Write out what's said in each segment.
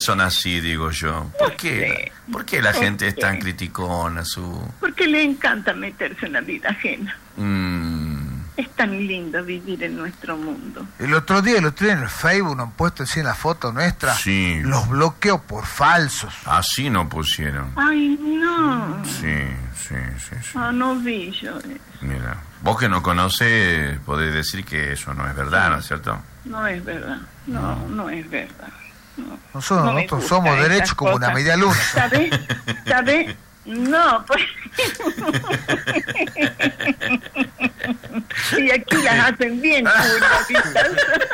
son así, digo yo? ¿Por qué? ¿Por qué la gente es tan criticona? Porque le encanta meterse en la vida ajena. Es tan lindo vivir en nuestro mundo. El otro día en el Facebook nos han puesto así en la foto nuestra, sí, los bloqueos por falsos. Así no pusieron. Ay, no. Sí. Ah, no vi yo eso. Mira, vos que no conocés podés decir que eso no es verdad, ¿no es cierto? No es verdad, no es verdad. No. Nosotros somos derechos como una media luna. ¿Sabes? No, pues... Y aquí las hacen bien, publicistas.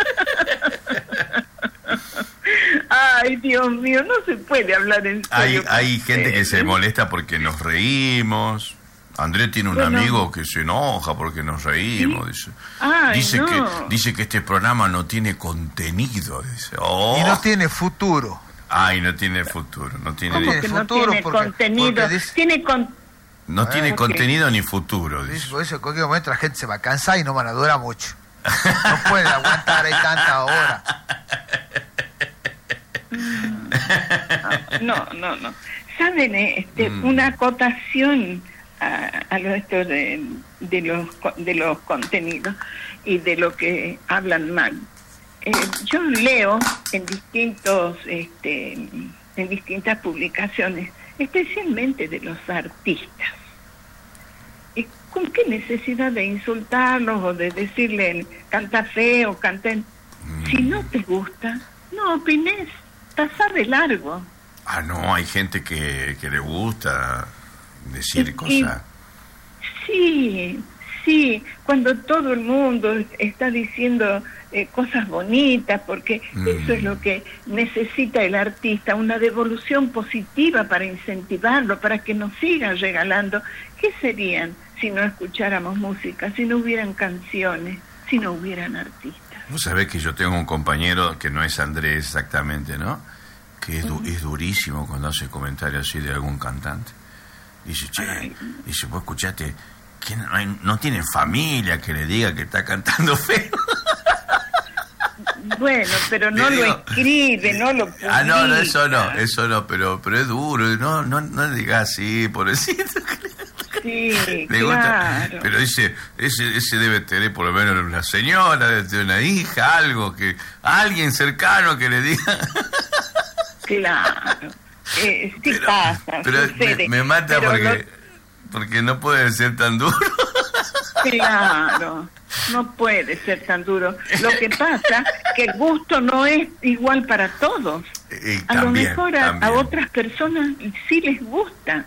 Ay, Dios mío, no se puede hablar en serio. Hay gente que se molesta porque nos reímos. Andrés tiene un amigo que se enoja porque nos reímos. ¿Sí? Dice que este programa no tiene contenido. Dice. Y no tiene futuro. No tiene futuro. No tiene futuro. No tiene contenido. No tiene contenido ni futuro. Dice. Por eso en cualquier momento la gente se va a cansar y no van a durar mucho. No pueden aguantar ahí tantas horas. No. ¿Saben? Una acotación a lo esto de los contenidos y de lo que hablan mal. Yo leo en distintas publicaciones, especialmente de los artistas. ¿Con qué necesidad de insultarlos o de decirle canta feo, canten? Si no te gusta, no opines, pasá de largo. No, hay gente que le gusta decir cosas. Sí, cuando todo el mundo está diciendo cosas bonitas, porque eso es lo que necesita el artista, una devolución positiva para incentivarlo, para que nos sigan regalando. ¿Qué serían si no escucháramos música, si no hubieran canciones, si no hubieran artistas? Vos sabés que yo tengo un compañero que no es Andrés exactamente, ¿no? Que es durísimo cuando hace comentarios así de algún cantante. Dice, vos escuchaste, que no tiene familia que le diga que está cantando feo. Bueno, pero no lo escribe, no lo publica. No, eso no, pero es duro, no le digas así, pobrecito. Sí, le gusta, pero ese debe tener por lo menos una señora, debe tener una hija, alguien cercano que le diga. Claro, sí, pasa, pero sucede. Me mata porque no puede ser tan duro. Claro, no puede ser tan duro. Lo que pasa que el gusto no es igual para todos. A lo mejor a otras personas sí les gusta.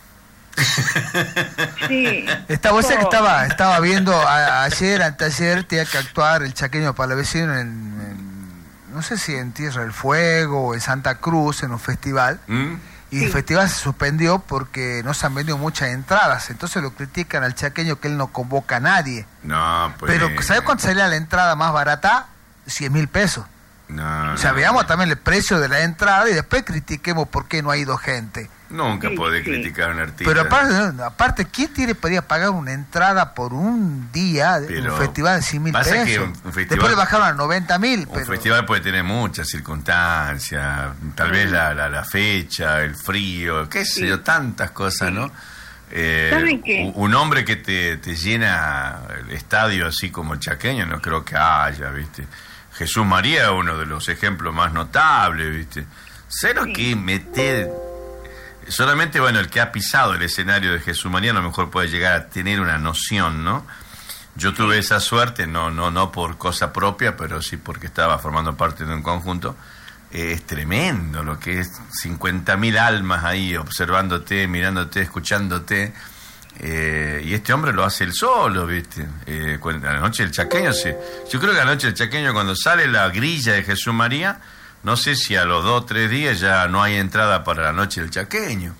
Sí. Vos sabés que estaba viendo anteayer tenía que actuar el Chaqueño Palavecino en no sé si en Tierra del Fuego o en Santa Cruz, en un festival. Y el festival se suspendió porque no se han vendido muchas entradas. Entonces lo critican al chaqueño que él no convoca a nadie. No, pues... Pero ¿sabes cuánto salía la entrada más barata? 100.000 pesos. Veamos también el precio de la entrada y después critiquemos por qué no ha ido gente. Nunca puede criticar a un artista. Pero aparte, ¿quién podría pagar una entrada por un día de un festival de 100.000 pesos? Después le bajaron a 90.000. Un festival puede tener muchas circunstancias, tal vez la fecha, el frío, qué sé yo, tantas cosas, ¿no? ¿Saben qué? Un hombre que te llena el estadio así como el chaqueño, no creo que haya, ¿viste? Jesús María es uno de los ejemplos más notables, ¿viste? Cero que meter... Solamente, el que ha pisado el escenario de Jesús María a lo mejor puede llegar a tener una noción, ¿no? Yo tuve esa suerte, no por cosa propia, pero sí porque estaba formando parte de un conjunto. Es tremendo lo que es 50.000 almas ahí observándote, mirándote, escuchándote. Y este hombre lo hace él solo, ¿viste? A la noche del chaqueño, yo creo que a la noche del chaqueño, cuando sale la grilla de Jesús María, no sé si a los 2 o 3 días ya no hay entrada para la noche del chaqueño.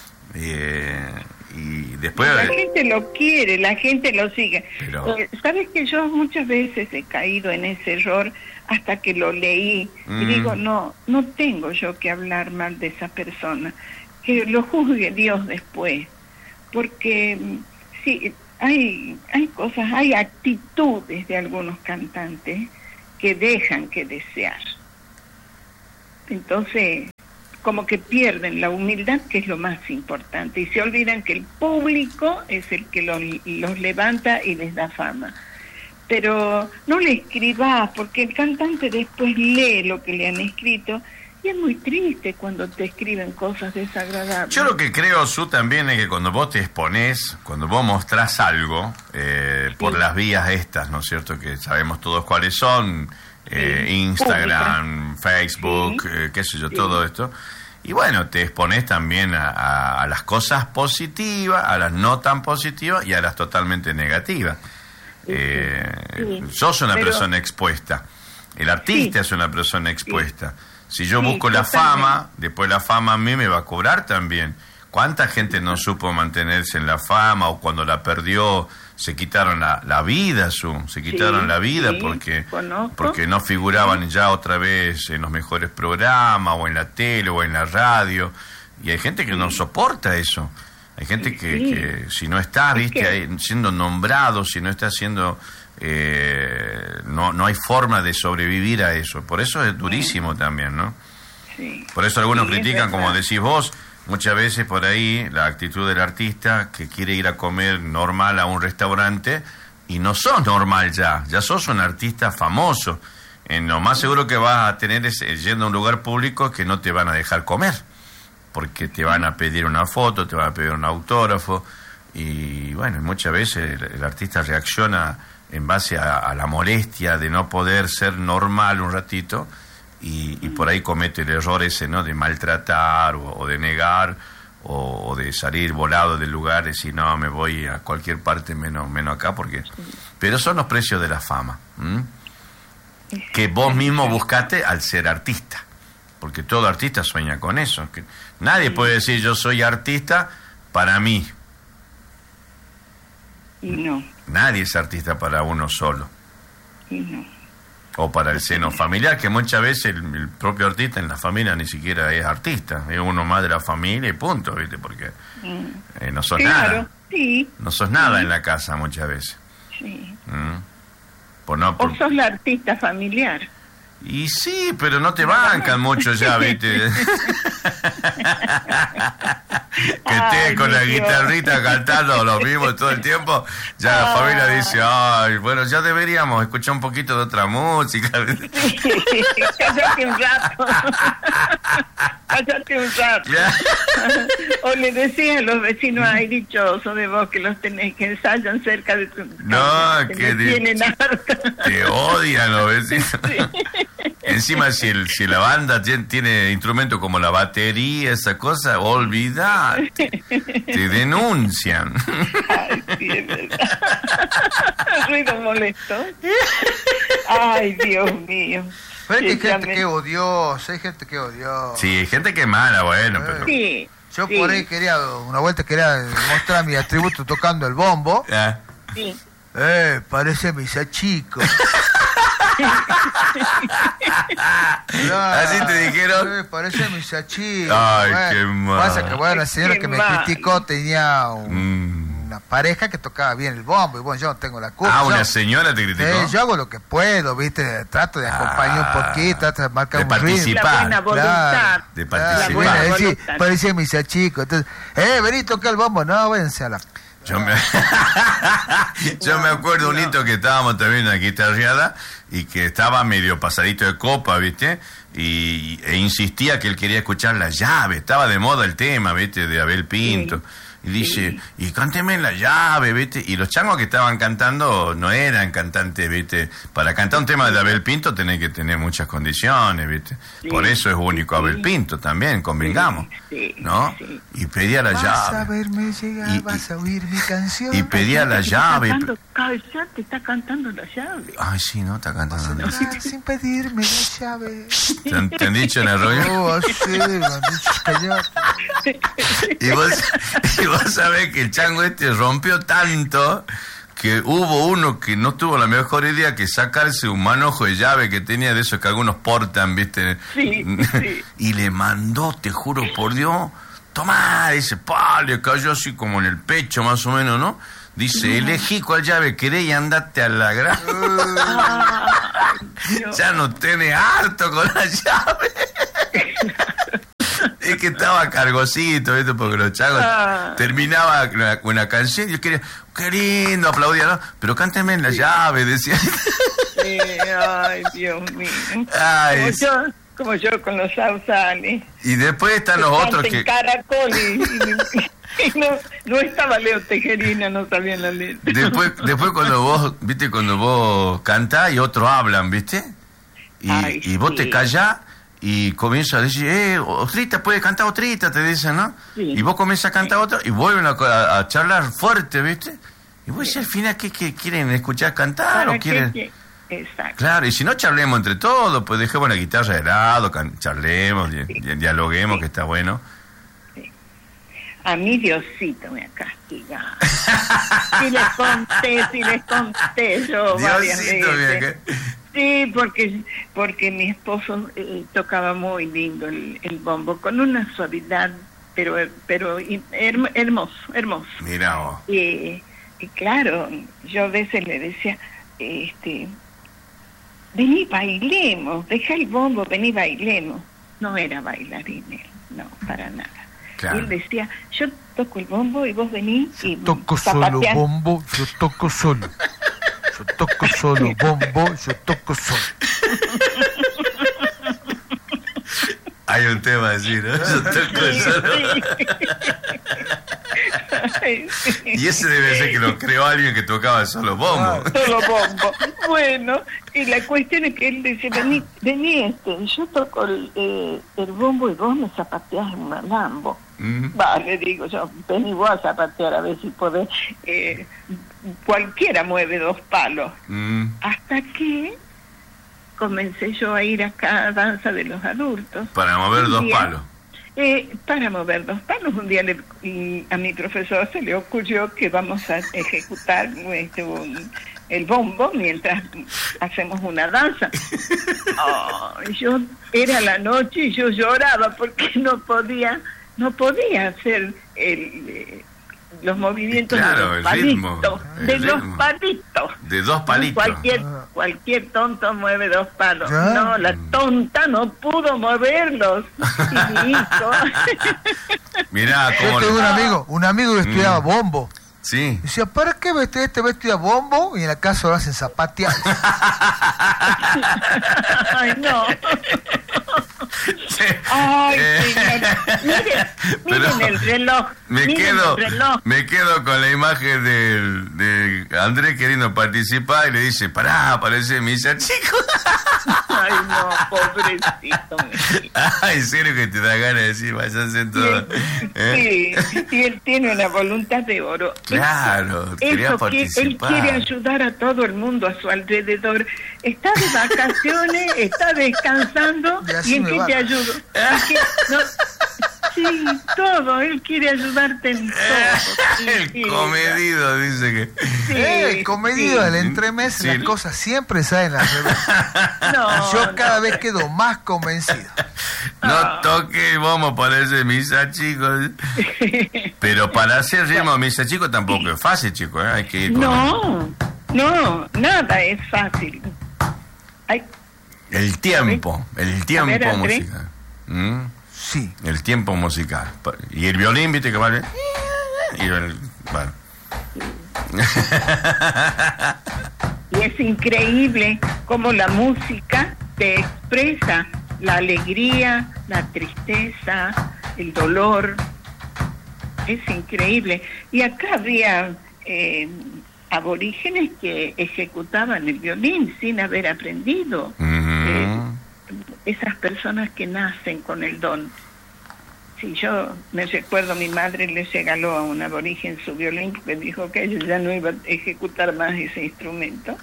Y después... La gente lo quiere, la gente lo sigue. Pero... ¿Sabes que yo muchas veces he caído en ese error hasta que lo leí? Y digo, no tengo yo que hablar mal de esa persona. Que lo juzgue Dios después. Porque sí, hay cosas, hay actitudes de algunos cantantes que dejan que desear. Entonces, como que pierden la humildad, que es lo más importante, y se olvidan que el público es el que los levanta y les da fama. Pero no le escribas, porque el cantante después lee lo que le han escrito, y es muy triste cuando te escriben cosas desagradables. Yo lo que creo, Su, también es que cuando vos te exponés, cuando vos mostrás algo, por las vías estas, ¿no es cierto?, que sabemos todos cuáles son, Instagram, Facebook, qué sé yo, todo esto, y bueno, te exponés también a las cosas positivas, a las no tan positivas y a las totalmente negativas. Sos una persona expuesta, el artista es una persona expuesta. Si yo busco la fama, después la fama a mí me va a cobrar también. ¿Cuánta gente no supo mantenerse en la fama, o cuando la perdió se quitaron la vida, se quitaron la vida porque no figuraban ya otra vez en los mejores programas, o en la tele, o en la radio? Y hay gente que no soporta eso. Hay gente que si no está, viste, ahí, siendo nombrado, si no está siendo... no hay forma de sobrevivir a eso. Por eso es durísimo también, ¿no? Sí. Por eso algunos critican, como decís vos, muchas veces por ahí la actitud del artista que quiere ir a comer normal a un restaurante, y no sos normal ya sos un artista famoso. Lo más seguro que vas a tener es, yendo a un lugar público, que no te van a dejar comer, porque te van a pedir una foto, te van a pedir un autógrafo, y bueno, muchas veces el artista reacciona en base a la molestia de no poder ser normal un ratito, y por ahí comete el error ese, ¿no?, de maltratar o de negar, o de salir volado del lugar y decir, no, me voy a cualquier parte menos acá, porque... Pero son los precios de la fama, que vos mismo buscaste al ser artista, porque todo artista sueña con eso. Que nadie puede decir, yo soy artista para mí. No. Nadie es artista para uno solo. No. O para el seno familiar, que muchas veces el propio artista en la familia ni siquiera es artista, es uno más de la familia y punto, ¿viste? Porque no sos nada. Sí. No sos nada en la casa muchas veces. Sí. O sos la artista familiar. Y sí, pero no te bancan mucho ya, ¿viste? Que estés con la guitarrita cantando lo mismo todo el tiempo, ya la familia dice, ay, bueno, ya deberíamos escuchar un poquito de otra música. Sí, cállate un rato. Cállate un rato. O le decía a los vecinos, ay, dichoso de vos que los tenés, que ensayan cerca de tu... No, que tienen harta. Te odian los vecinos. Sí. Encima, si la banda tiene instrumentos como la batería, esa cosa, olvidate, te denuncian. Ay, sí, es verdad. Ruido molesto. Ay, Dios mío. Pero hay gente que odiosa, hay gente que odiosa. Sí, hay gente que es mala, bueno, pero... Sí. Yo por ahí quería mostrar mi atributo tocando el bombo. Sí. Parece misa chico. Así te dijeron. Parece misa chico. Ay, qué mal. Pasa que bueno, la señora que me criticó tenía una pareja que tocaba bien el bombo, y bueno, yo no tengo la culpa. Una señora te criticó. Yo hago lo que puedo, viste, trato de acompañar un poquito, trato de marcar de un participar. La buena voluntad. De participar. Sí, parecía misa chico. Entonces, vení, toca el bombo. No, váyanse a la... Yo me acuerdo un hito que estábamos también en una guitarreada, y que estaba medio pasadito de copa, ¿viste? E insistía que él quería escuchar La Llave. Estaba de moda el tema, ¿viste? De Abel Pinto. Sí. Y dice, y cánteme La Llave, ¿viste? Y los changos que estaban cantando no eran cantantes, ¿viste? Para cantar un tema de Abel Pinto tenés que tener muchas condiciones, ¿viste? Sí. Por eso es único Abel Pinto también, convengamos, ¿no? Sí. Y pedía La Llave. Vas a verme llegar, vas a oír mi canción. Y pedía La Llave. Cállate, está cantando La Llave. Ay, sí, ¿no? Está cantando La Llave. Sin pedirme La Llave. ¿Te han dicho en el rollo? Sí, me han dicho, cállate. Y vos sabés que el chango este rompió tanto que hubo uno que no tuvo la mejor idea que sacarse un manojo de llave que tenía de esos que algunos portan, ¿viste? Sí. Y le mandó, te juro por Dios, tomá, ese le cayó así como en el pecho más o menos, ¿no? Dice, elegí cuál llave querés y andate a la gran... Ya no tenés harto con la llave. que estaba cargosito, ¿viste? Porque los chagos terminaba una canción y yo quería, qué lindo, aplaudía, ¿no? Pero cánteme en la llave, decía. Sí, ay, Dios mío. Ay, como yo con los sausales. Y después están los otros que... Caracol y no estaba Leo Tejerina, no sabían la letra. Después cuando vos cantás y otros hablan, ¿viste? Y vos te callás y comienzas a decir, Ostrita, puede cantar Ostrita, te dicen, ¿no? Sí. Y vos comienzas a cantar otro y vuelven a charlar fuerte, ¿viste? Y vos decís, al final, ¿qué quieren escuchar cantar o quieren...? Exacto. Claro, y si no, charlemos entre todos, pues dejemos la guitarra de lado, charlemos, dialoguemos, que está bueno. Sí. A mí Diosito me ha castigado. Si les conté yo varias veces. Sí, porque mi esposo tocaba muy lindo el bombo, con una suavidad, pero hermoso. Mirá vos. Y claro, yo a veces le decía, vení, bailemos, deja el bombo, vení, bailemos. No era bailarín él, no, para nada. Claro. Y él decía, yo toco el bombo y vos venís y toco solo bombo, yo toco solo. Yo toco solo bombo, yo toco solo. Hay un tema así, ¿no? Yo toco solo. Ay, sí. Y ese debe ser que lo creó alguien que tocaba solo bombo. Solo bombo. Bueno, y la cuestión es que él dice, vení yo toco el bombo y vos me zapateás en un alambo. Le digo yo, vení vos a zapatear a ver si podés. Cualquiera mueve 2 palos. Hasta que comencé yo a ir a cada danza de los adultos. Para mover 2 palos. Para mover 2 palos. Un día a mi profesor se le ocurrió que vamos a ejecutar el bombo mientras hacemos una danza. Yo era la noche y yo lloraba porque no podía hacer los movimientos, claro, de los palitos, de 2 palitos. Cualquier tonto mueve 2 palos. ¿Ya? No, la tonta no pudo moverlos. Mirá, yo tengo un amigo que estudiaba bombo. Sí. Decía, ¿para qué este va a estudiar bombo? Y en la casa lo hacen zapatear. Ay, no. Ay, miren el reloj. Me quedo con la imagen de Andrés queriendo participar y le dice, pará, parece misa, chico. Ay, no, pobrecito. Ay, en serio que te da ganas de decir, váyanse todo. Sí, y él tiene una voluntad de oro. Claro, quería participar. Él quiere ayudar a todo el mundo a su alrededor. Está de vacaciones, está descansando, ¿y en qué te ayudo? Sí, todo, él quiere ayudarte en todo. El comedido, dice que... Sí, el comedido del entremés, sí. Las cosas siempre salen al revés. Yo cada vez quedo más convencido. No toque, vamos, parece misa, chicos. Pero para hacer ritmo misa, chicos, tampoco es fácil, chicos. Hay que ir con... No, nada es fácil. El tiempo musical. Sí. El tiempo musical. Y el violín, viste que vale. Bueno. Y es increíble cómo la música te expresa la alegría, la tristeza, el dolor. Es increíble. Y acá había aborígenes que ejecutaban el violín sin haber aprendido. Esas personas que nacen con el don. Sí, yo me recuerdo, mi madre le regaló a un aborigen su violín porque dijo que ella ya no iba a ejecutar más ese instrumento.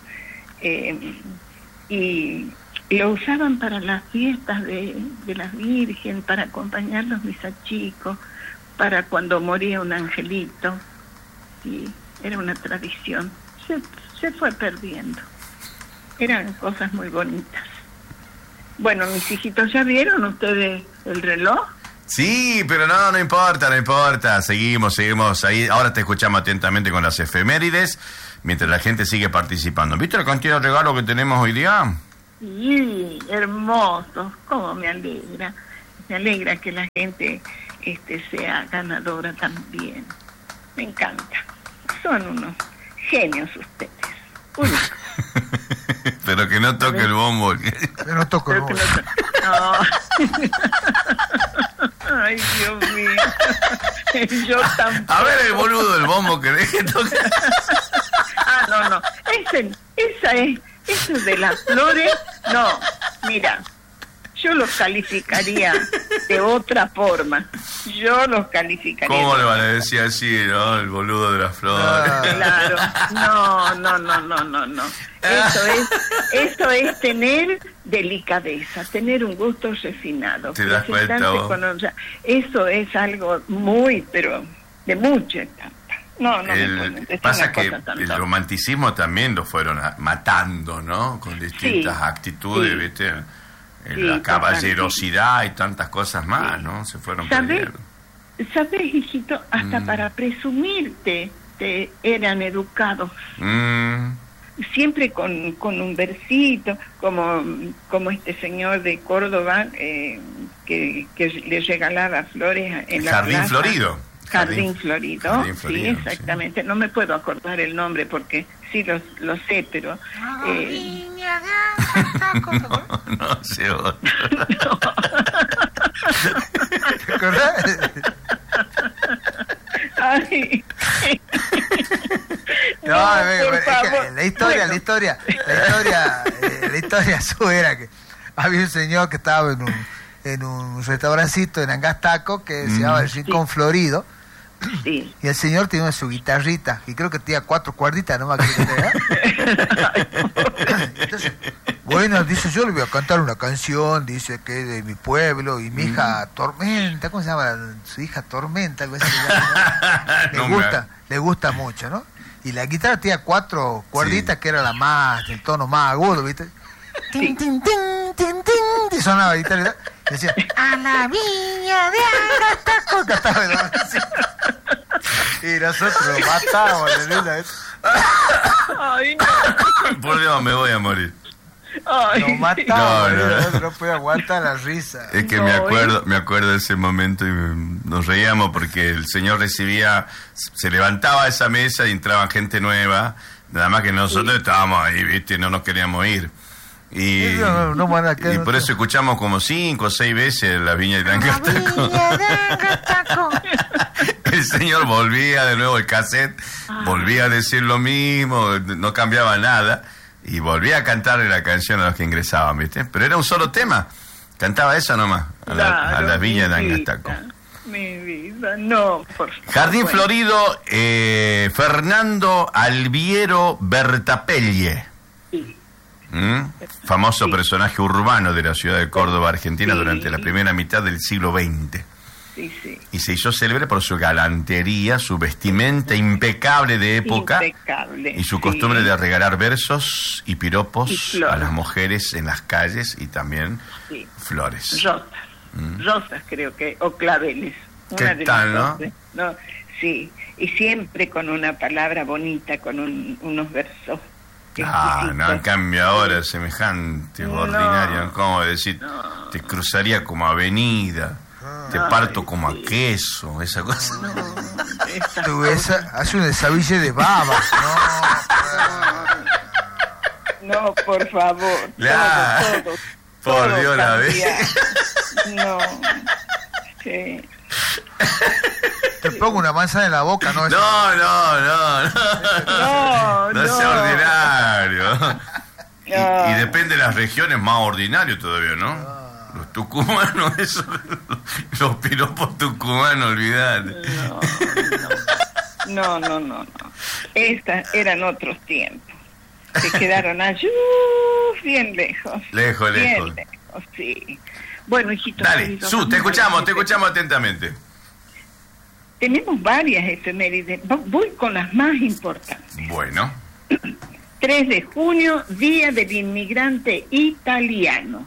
Y lo usaban para las fiestas de las virgen, para acompañar los misachicos, para cuando moría un angelito. Sí, era una tradición. Se fue perdiendo. Eran cosas muy bonitas. Bueno, mis hijitos, ¿ya vieron ustedes el reloj? Sí, pero no importa. Seguimos ahí. Ahora te escuchamos atentamente con las efemérides, mientras la gente sigue participando. ¿Viste la cantidad de regalos que tenemos hoy día? Sí, hermosos. Cómo me alegra. Me alegra que la gente sea ganadora también. Me encanta. Son unos genios ustedes. Únicos. Pero que no toque el bombo. Yo no toco el bombo. No. Ay, Dios mío. Yo tampoco. A ver el boludo del bombo que deje tocar. No. Eso de las flores, no. Mira, yo los calificaría de otra forma. ¿Cómo le van a decir así, no? El boludo de las flores. Claro. No. Eso es tener delicadeza, tener un gusto refinado. ¿Te das cuenta vos? Eso es algo muy, pero de mucha etapa. No, pasa que el romanticismo también lo fueron matando, ¿no? Con distintas actitudes, ¿viste? La caballerosidad y tantas cosas más, ¿no? Se fueron perdiendo. ¿Sabes, hijito? Hasta para presumirte te eran educados. Siempre con un versito, como este señor de Córdoba que le regalaba flores en la Jardín plaza. Florido. Jardín Florido, sí, exactamente. Sí. No me puedo acordar el nombre porque sí lo sé, pero... no sé otro. ¿Te acordás? Ay. Por favor. La historia suya era que había un señor que estaba en un restaurancito en Angastaco que se llamaba El Rincón Florido. Sí. Y el señor tenía su guitarrita, y creo que tenía 4 cuerditas nomás. Entonces, bueno, dice, yo le voy a cantar una canción, dice que es de mi pueblo, y mi hija Tormenta, ¿cómo se llama? Su hija Tormenta, algo así. Le gusta mucho, ¿no? Y la guitarra tenía 4 cuerditas, que era el tono más agudo, ¿viste? Tin, tin, tin, tin, tin, y sonaba la guitarra, y decía, a la viña de Angastaco, cantaba y nosotros lo matamos, Ay, no. Por Dios, me voy a morir. Ay. Lo matamos, no puede aguantar la risa. Es que me acuerdo de ese momento y nos reíamos porque el señor se levantaba esa mesa y entraba gente nueva, nada más que nosotros estábamos ahí, ¿viste? No nos queríamos ir. Y por eso escuchamos como 5 o 6 veces la viña de Angastaco. El señor volvía de nuevo el cassette, volvía a decir lo mismo, no cambiaba nada, y volvía a cantarle la canción a los que ingresaban, ¿viste? Pero era un solo tema, cantaba eso nomás, a la viña de Angastaco. Mi vida, no, por favor. Jardín Florido, Fernando Alviero Bertapelle. Famoso personaje urbano de la ciudad de Córdoba, Argentina, durante la primera mitad del siglo XX. Sí. Y se hizo célebre por su galantería, su vestimenta impecable de época y su costumbre de regalar versos y piropos a las mujeres en las calles y también flores. Rosas creo que, o claveles. ¿Qué tal, no? Sí, y siempre con una palabra bonita, con unos versos. No, en cambio ahora semejante ordinario, ¿cómo decir? Te cruzaría como avenida, te parto como a queso, esa cosa. Hace un desabille de baba. No, por favor. Todo, por Dios, la vez. No. Sí. Te pongo una manzana en la boca, ¿no? No sea ordinario. Y depende de las regiones, más ordinario todavía, ¿no? Los tucumanos, eso, los piropos tucumanos, olvidate. No. Estas eran otros tiempos. Se quedaron allí, bien lejos. Lejos. Sí. Bueno, hijito. Dale, te escuchamos atentamente. Tenemos varias efemérides. Voy con las más importantes. Bueno. 3 de junio, Día del Inmigrante Italiano.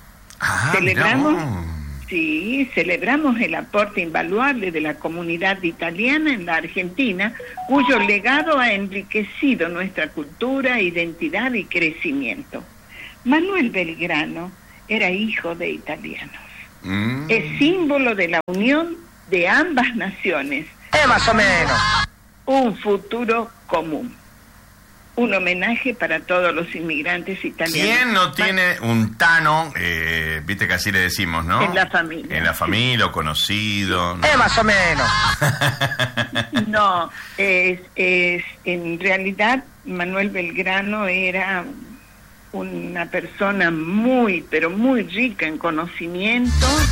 Celebramos el aporte invaluable de la comunidad italiana en la Argentina, cuyo legado ha enriquecido nuestra cultura, identidad y crecimiento. Manuel Belgrano era hijo de italianos. Es símbolo de la unión de ambas naciones. Más o menos. Un futuro común. Un homenaje para todos los inmigrantes italianos. ¿Quién no tiene un Tano, viste que así le decimos, ¿no? En la familia. En la familia o conocido. ¿No? Más o menos. No, en realidad Manuel Belgrano era una persona muy, pero muy rica en conocimiento